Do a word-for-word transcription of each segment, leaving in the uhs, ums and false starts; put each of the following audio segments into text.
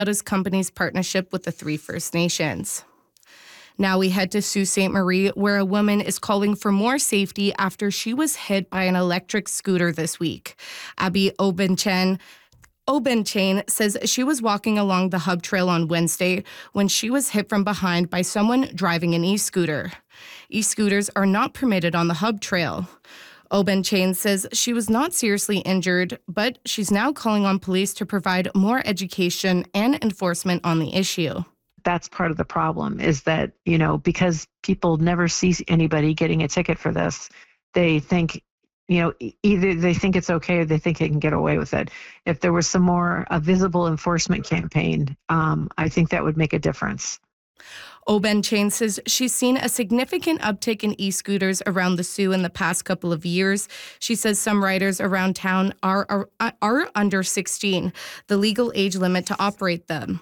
his company's partnership with the three First Nations. Now we head to Sault Ste. Marie, where a woman is calling for more safety after she was hit by an electric scooter this week. Abby Obenchain Obenchain says she was walking along the Hub Trail on Wednesday when she was hit from behind by someone driving an e-scooter. E-scooters are not permitted on the Hub Trail. Obenchain says she was not seriously injured, but she's now calling on police to provide more education and enforcement on the issue. That's part of the problem is that, you know, because people never see anybody getting a ticket for this, they think, you know, either they think it's okay or they think they can get away with it. If there was some more a visible enforcement campaign, um, I think that would make a difference. Obenchain says she's seen a significant uptick in e-scooters around the Soo in the past couple of years. She says some riders around town are, are, are under sixteen, the legal age limit to operate them.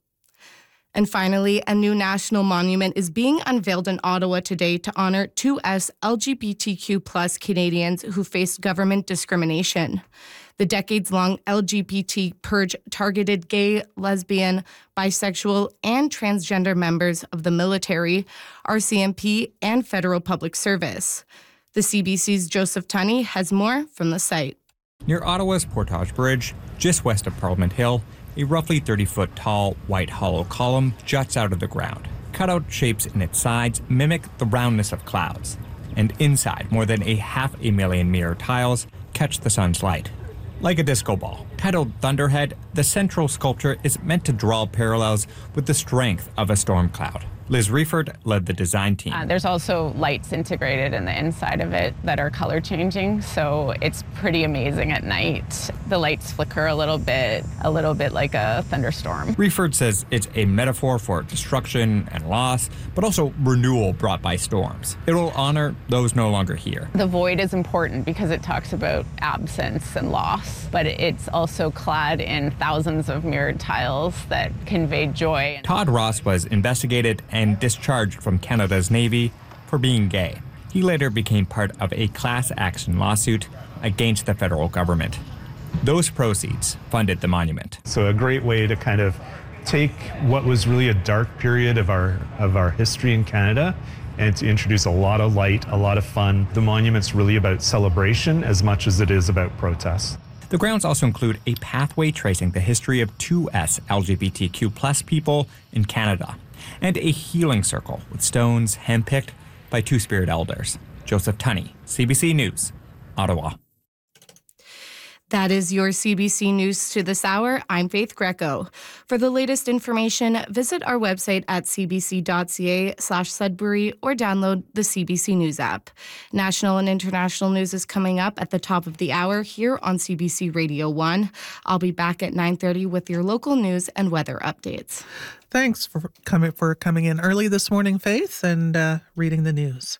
And finally, a new national monument is being unveiled in Ottawa today to honor two S L G B T Q plus Canadians who faced government discrimination. The decades-long L G B T purge targeted gay, lesbian, bisexual, and transgender members of the military, R C M P, and federal public service. The C B C's Joseph Tunney has more from the site. Near Ottawa's Portage Bridge, just west of Parliament Hill, a roughly thirty-foot tall, white hollow column juts out of the ground. Cutout shapes in its sides mimic the roundness of clouds, and inside, more than a half a million mirror tiles catch the sun's light. Like a disco ball. Titled Thunderhead, the central sculpture is meant to draw parallels with the strength of a storm cloud. Liz Riefert led the design team. Uh, there's also lights integrated in the inside of it that are color changing, so it's pretty amazing at night. The lights flicker a little bit, a little bit like a thunderstorm. Riefert says it's a metaphor for destruction and loss, but also renewal brought by storms. It will honor those no longer here. The void is important because it talks about absence and loss, but it's also clad in thousands of mirrored tiles that convey joy. Todd Ross was investigated and discharged from Canada's Navy for being gay. He later became part of a class action lawsuit against the federal government. Those proceeds funded the monument. So a great way to kind of take what was really a dark period of our of our history in Canada and to introduce a lot of light, a lot of fun. The monument's really about celebration as much as it is about protest. The grounds also include a pathway tracing the history of two S L G B T Q plus people in Canada, and a healing circle with stones handpicked by Two-Spirit elders. Joseph Tunney, C B C News, Ottawa. That is your C B C News to this hour. I'm Faith Greco. For the latest information, visit our website at cbc.ca slash Sudbury or download the C B C News app. National and international news is coming up at the top of the hour here on C B C Radio one. I'll be back at nine thirty with your local news and weather updates. Thanks for coming for coming in early this morning, Faith, and uh, reading the news.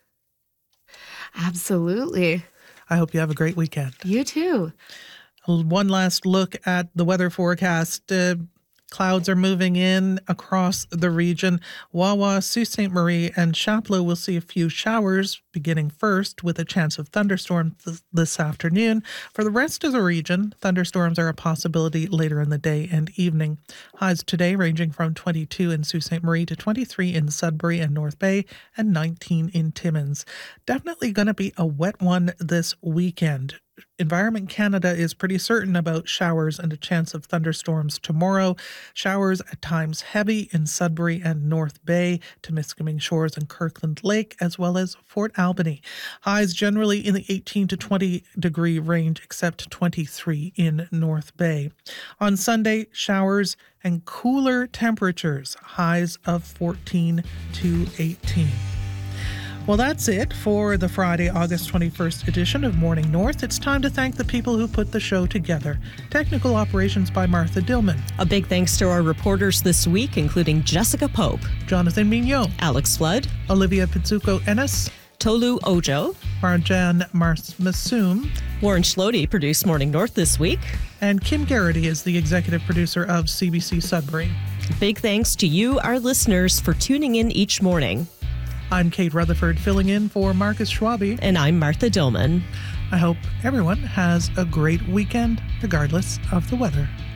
Absolutely. I hope you have a great weekend. You too. One last look at the weather forecast. Uh, clouds are moving in across the region. Wawa, Sault Ste. Marie, and Chapleau will see a few showers beginning first with a chance of thunderstorms th- this afternoon. For the rest of the region, thunderstorms are a possibility later in the day and evening. Highs today ranging from twenty-two in Sault Ste. Marie to twenty-three in Sudbury and North Bay and nineteen in Timmins. Definitely going to be a wet one this weekend. Environment Canada is pretty certain about showers and a chance of thunderstorms tomorrow. Showers at times heavy in Sudbury and North Bay, Temiskaming Shores and Kirkland Lake, as well as Fort Albany. Highs generally in the eighteen to twenty degree range, except twenty-three in North Bay. On Sunday, showers and cooler temperatures, highs of fourteen to eighteen. Well, that's it for the Friday, August twenty-first edition of Morning North. It's time to thank the people who put the show together. Technical operations by Martha Dillman. A big thanks to our reporters this week, including Jessica Pope, Jonathan Mignot, Alex Flood, Olivia Pizzuko-Ennis, Tolu Ojo, Marjan Massoum, Warren Schlody produced Morning North this week, and Kim Garrity is the executive producer of C B C Sudbury. Big thanks to you, our listeners, for tuning in each morning. I'm Kate Rutherford, filling in for Marcus Schwabe. And I'm Martha Dillman. I hope everyone has a great weekend, regardless of the weather.